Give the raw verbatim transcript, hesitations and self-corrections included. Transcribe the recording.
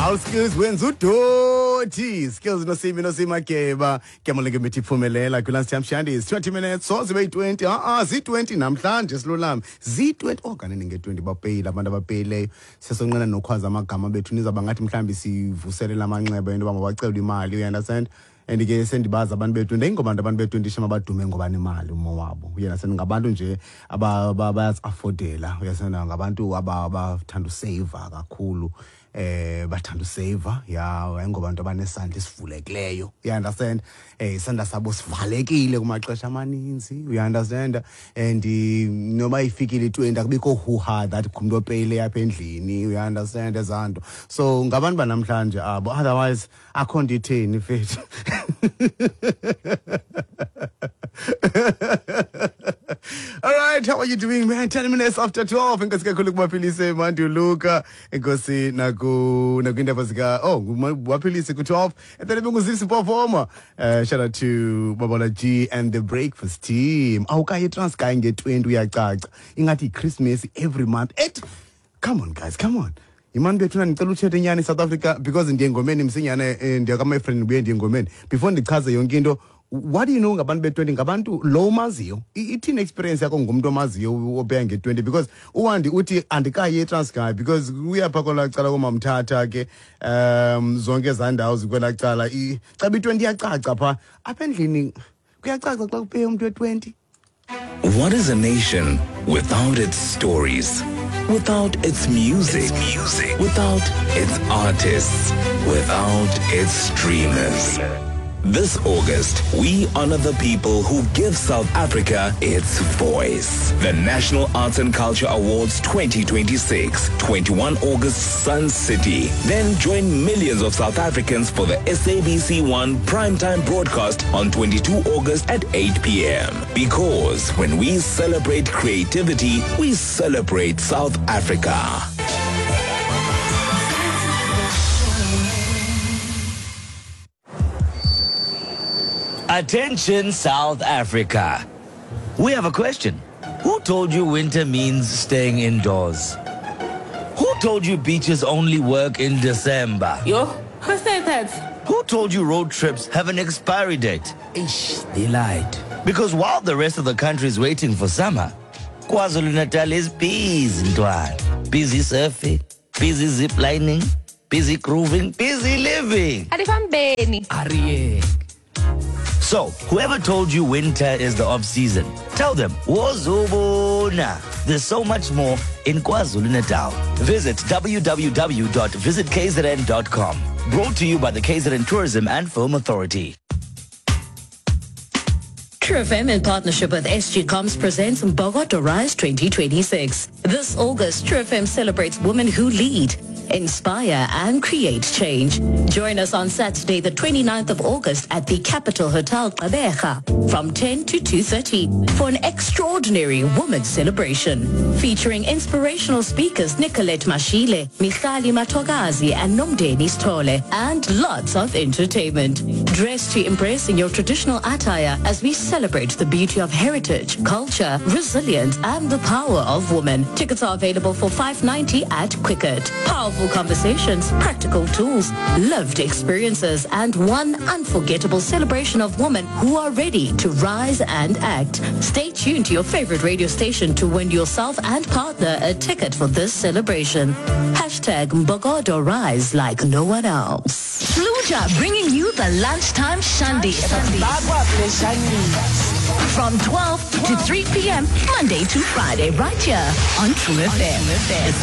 How skills wins udoti. Skills no simi no sima keba. Kemoleke mithi phumelela kulance time shandi is twenty minutes. So zibe twenty. Ah ah zi twenty namhlanje silulami. zi twenty oh kanene nge twenty bapeyile abantu abapeyile. Sesonqena nokhwaza amagama bethu nizaba ngathi mhlambi sivuselela amanxeba into bangabacela imali. You understand? And ke sendibaza abantu bethu ndingobantu abantu bethu ndishema badume ngoba nemali umo wabo uyasena ngabantu nje aba bayazi affordela uyasena ngabantu aba abathanda usave kakhulu eh bathanda usave ya ngobantu abanesandla esivulekileyo you understand eh isandla sabo sivalekile kumaxesha amaninzi you understand and noma ifikile twenty akubikho huha that kumuntu opeyile apha endlini you understand ezanto so ngabantu banamhlanje abo otherwise akhonto itheni mfethu. All right, how are you doing, man? ten minutes after twelve. Inkosi kakhulu kubaphilise manje Luka. Inkosi naku nakwindaba zika oh, waphilise ku twelve. And then benguzisi performer. Uh, shout out to Babala G and the Breakfast team. Awukaye Transkei nge twenty uyacaca. Ingathi Christmas every month. Et come on guys, come on. Iman bethu ngicela uthethe nyani South Africa because ndiyengomeni msinyane ndiyaka my friend buye ndiyengomeni before ndichaze yonke into. What do you know ngabantu be twenty ngabantu low maziyo ithini experience yakho ngumuntu omaziyo obeya nge twenty because uwandi uthi andikaye eTranskei because uyapha kola cala komamthatha ke um zonke zandawo zikwela cala icaba i-twenty yacaca pha apha endlini kuyacaca xa kupeya umuntu we-twenty. What is a nation without its stories, without its music, its music, without its artists, without its streamers? This August, we honor the people who give South Africa its voice. The National Arts and Culture Awards twenty twenty-six, twenty-one August, Sun City. Then join millions of South Africans for the S A B C one primetime broadcast on twenty-two August at eight p m Because when we celebrate creativity, we celebrate South Africa. Attention, South Africa. We have a question. Who told you winter means staying indoors? Who told you beaches only work in December? Yo, who said that? Who told you road trips have an expiry date? Ish, they lied. Because while the rest of the country is waiting for summer, KwaZulu-Natal is busy, Ntwana. Busy surfing, busy ziplining, busy grooving, busy living. Adifambeni. Ariye. So, whoever told you winter is the off-season, tell them, Wozobona. There's so much more in KwaZulu-Natal. Visit w w w dot visit k z n dot com. Brought to you by the K Z N Tourism and Film Authority. True F M in partnership with S G Coms presents Mbokodo Rise twenty twenty-six. This August, True F M celebrates women who lead, inspire and create change. Join us on Saturday, the twenty-ninth of August at the Capital Hotel Gqeberha from ten to two thirty for an extraordinary women's celebration featuring inspirational speakers Nicolette Mashile, Michali Matogazi and Nomdeni Stole, and lots of entertainment. Dress to impress in your traditional attire as we celebrate the beauty of heritage, culture, resilience and the power of women. Tickets are available for five ninety at Quicket. Powerful conversations, practical tools, lived experiences, and one unforgettable celebration of women who are ready to rise and act. Stay tuned to your favorite radio station to win yourself and partner a ticket for this celebration. Hashtag Mbokodo Rise like no one else. Fluja bringing you the lunchtime Shandi. From twelve to three p m Monday to Friday, right here on True F M.